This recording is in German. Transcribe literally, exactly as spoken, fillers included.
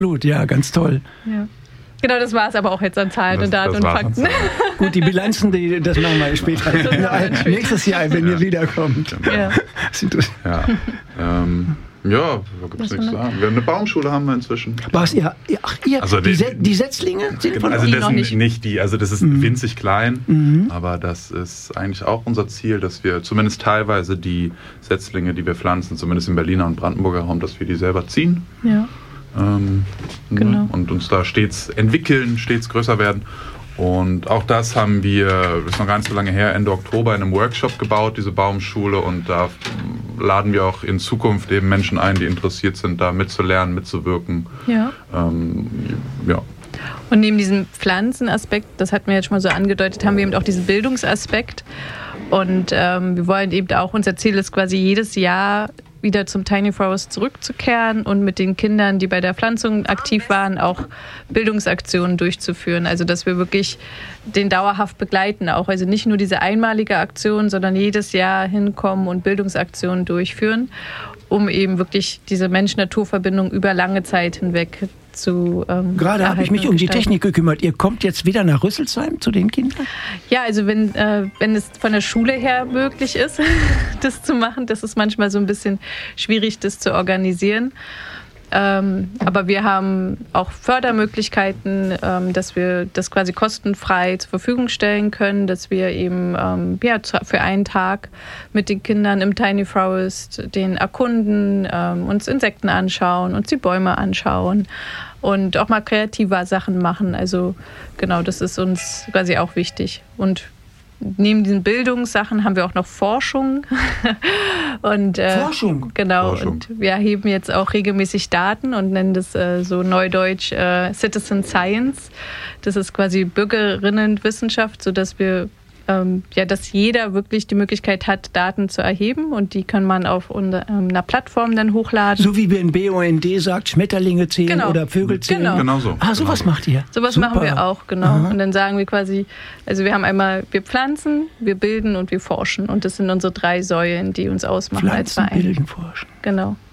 Absolut, ja, ganz toll. Ja. Genau, das war es aber auch jetzt an Zahlen Das- und Daten und das war's Fakten. an Gut, die Bilanzen, die, das machen wir später. machen wir dann später. Nächstes Jahr, wenn ihr wiederkommt. Ja. Das ist interessant. Ja, ähm, ja, da gibt es nichts zu sagen. Wir haben eine Baumschule haben wir inzwischen. Was, ihr, ihr, ach, ihr, Also die, die- Se- die Setzlinge sind von Also euch? das noch sind nicht. nicht die, also das ist Mhm. winzig klein, Mhm. aber das ist eigentlich auch unser Ziel, dass wir zumindest teilweise die Setzlinge, die wir pflanzen, zumindest im Berliner und Brandenburger Raum, dass wir die selber ziehen. Ja. Ähm, Genau. ne, und uns da stets entwickeln, stets größer werden. Und auch das haben wir, das ist noch gar nicht so lange her, Ende Oktober in einem Workshop gebaut, diese Baumschule. Und da laden wir auch in Zukunft eben Menschen ein, die interessiert sind, da mitzulernen, mitzuwirken. Ja. Ähm, ja. Und neben diesem Pflanzenaspekt, das hatten wir jetzt schon mal so angedeutet, haben wir eben auch diesen Bildungsaspekt. Und ähm, wir wollen eben auch, unser Ziel ist quasi jedes Jahr wieder zum Tiny Forest zurückzukehren und mit den Kindern, die bei der Pflanzung aktiv waren, auch Bildungsaktionen durchzuführen. Also dass wir wirklich den dauerhaft begleiten auch. Also nicht nur diese einmalige Aktion, sondern jedes Jahr hinkommen und Bildungsaktionen durchführen, um eben wirklich diese Mensch-Natur-Verbindung über lange Zeit hinweg zu ähm, Gerade habe ich erhalten mich und um die gestalten. Technik gekümmert. Ihr kommt jetzt wieder nach Rüsselsheim zu den Kindern? Ja, also wenn, äh, wenn es von der Schule her möglich ist, das zu machen, das ist manchmal so ein bisschen schwierig, das zu organisieren. Ähm, aber wir haben auch Fördermöglichkeiten, ähm, dass wir das quasi kostenfrei zur Verfügung stellen können, dass wir eben ähm, ja, zu- für einen Tag mit den Kindern im Tiny Forest den erkunden, ähm, uns Insekten anschauen, uns die Bäume anschauen und auch mal kreativer Sachen machen. Also genau, das ist uns quasi auch wichtig. Und neben diesen Bildungssachen haben wir auch noch Forschung. und, äh, Forschung? Genau. Forschung. Und wir erheben jetzt auch regelmäßig Daten und nennen das äh, so neudeutsch äh, Citizen Science. Das ist quasi Bürgerinnenwissenschaft, sodass wir ähm, ja, dass jeder wirklich die Möglichkeit hat, Daten zu erheben und die kann man auf unter, ähm, einer Plattform dann hochladen. So wie wenn B U N D sagt, Schmetterlinge zählen Genau. oder Vögel zählen? Genau. Genau so. Ah, sowas Genau so. macht ihr? Sowas Super. machen wir auch, genau. Aha. Und dann sagen wir quasi, also wir haben einmal, wir pflanzen, wir bilden und wir forschen. Und das sind unsere drei Säulen, die uns ausmachen als Pflanzen, Verein. bilden, forschen. Genau.